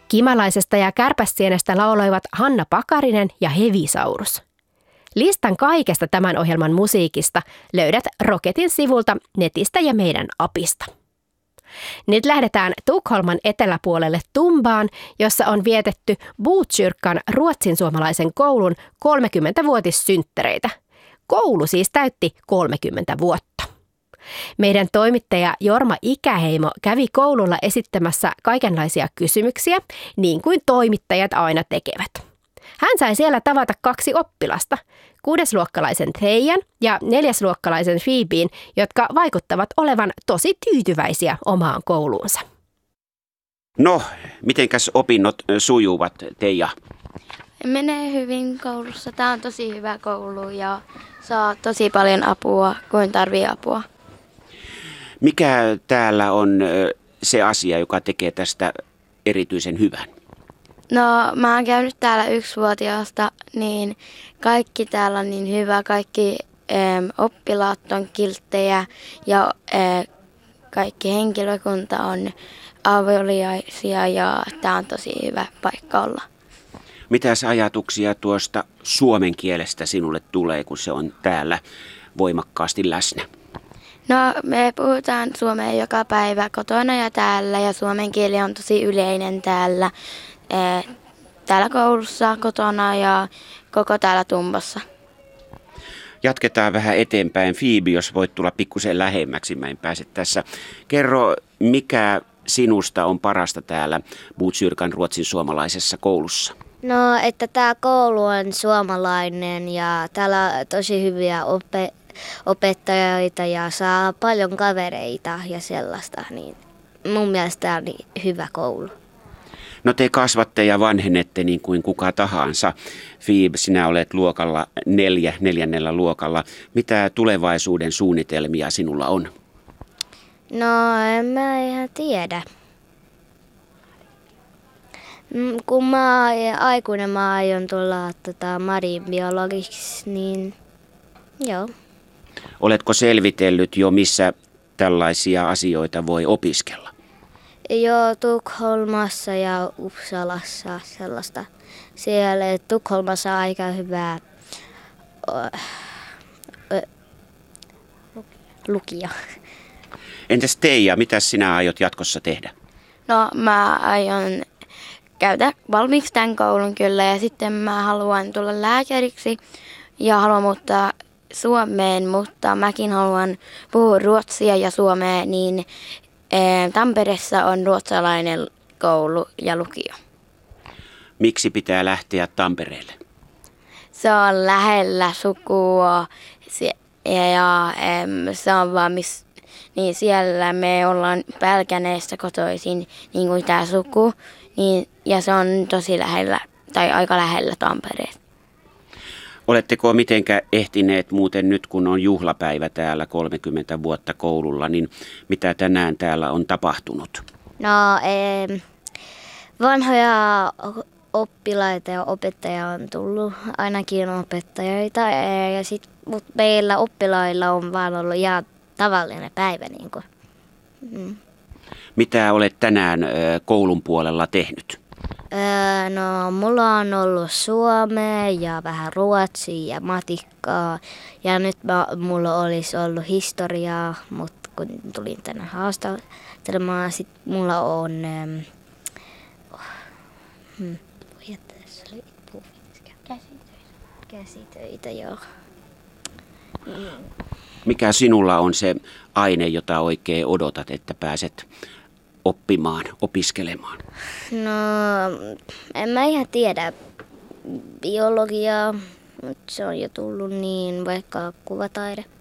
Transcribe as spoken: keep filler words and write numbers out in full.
Kimalaisesta ja kärpäsienestä lauloivat Hanna Pakarinen ja Hevisaurus. Listan kaikesta tämän ohjelman musiikista löydät Roketin sivulta netistä ja meidän appista. Nyt lähdetään Tukholman eteläpuolelle Tumbaan, jossa on vietetty Botkyrkan ruotsin-suomalaisen koulun kolmekymmentävuotissynttäreitä. Koulu siis täytti kolmekymmentä vuotta. Meidän toimittaja Jorma Ikäheimo kävi koululla esittämässä kaikenlaisia kysymyksiä, niin kuin toimittajat aina tekevät. Hän sai siellä tavata kaksi oppilasta, kuudesluokkalaisen Teijan ja neljäsluokkalaisen Phoebeen, jotka vaikuttavat olevan tosi tyytyväisiä omaan kouluunsa. No, mitenkäs opinnot sujuvat, Teija? Menee hyvin koulussa. Tämä on tosi hyvä koulu ja saa tosi paljon apua, kun tarvii apua. Mikä täällä on se asia, joka tekee tästä erityisen hyvän? No, mä oon käynyt täällä yksivuotiaasta, niin kaikki täällä on niin hyvä. Kaikki äm, oppilaat on kilttejä ja ä, kaikki henkilökunta on avuliaisia ja tää on tosi hyvä paikka olla. Mitäs ajatuksia tuosta suomen kielestä sinulle tulee, kun se on täällä voimakkaasti läsnä? No, me puhutaan suomea joka päivä kotona ja täällä ja suomen kieli on tosi yleinen täällä. Täällä koulussa, kotona ja koko täällä Tumbassa. Jatketaan vähän eteenpäin. Phoebe, jos voit tulla pikkusen lähemmäksi, mä en pääse tässä. Kerro, mikä sinusta on parasta täällä Botkyrkan ruotsin-suomalaisessa koulussa? No, että tämä koulu on suomalainen ja täällä on tosi hyviä ope- opettajia ja saa paljon kavereita ja sellaista. Niin mun mielestä tämä on niin hyvä koulu. No te kasvatte ja vanhenette niin kuin kuka tahansa. Phoebe, sinä olet luokalla neljä, neljännellä luokalla. Mitä tulevaisuuden suunnitelmia sinulla on? No, en mä ihan tiedä. Kun mä aikuinen mä aion tulla tota, marinbiologiksi, niin joo. Oletko selvitellyt jo, missä tällaisia asioita voi opiskella? Joo, Tukholmassa ja Uppsalassa sellaista. Siellä Tukholmassa on aika hyvää ö, ö, lukija. Entäs Teija, mitä sinä aiot jatkossa tehdä? No, mä aion käydä valmiiksi tämän koulun kyllä ja sitten mä haluan tulla lääkäriksi ja haluan muuttaa Suomeen, mutta mäkin haluan puhua ruotsia ja suomea, niin Tampereessa on ruotsalainen koulu ja lukio. Miksi pitää lähteä Tampereelle? Se on lähellä sukua ja se on vaan miss, niin siellä me ollaan Pälkäneestä kotoisin, niin kuin tämä suku, niin, ja se on tosi lähellä tai aika lähellä Tampereesta. Oletteko mitenkä ehtineet muuten nyt, kun on juhlapäivä täällä kolmekymmentä vuotta koululla, niin mitä tänään täällä on tapahtunut? No, ee, vanhoja oppilaita ja opettajia on tullut, ainakin opettajia, ja sit, mutta meillä oppilailla on vaan ollut ihan tavallinen päivä. Niin kuin. Mm. Mitä olet tänään ö, koulun puolella tehnyt? Öö, no, mulla on ollut suomea ja vähän ruotsia ja matikkaa. Ja nyt mä, mulla olisi ollut historiaa, mutta kun tulin tänne haastattelemaan, sit mulla on... Ähm, oh, hmm, käsitöitä. Käsitöitä, joo. Mm. Mikä sinulla on se aine, jota oikein odotat, että pääset oppimaan, opiskelemaan? No, en mä ihan tiedä biologiaa, mutta se on jo tullut niin, vaikka kuvataide.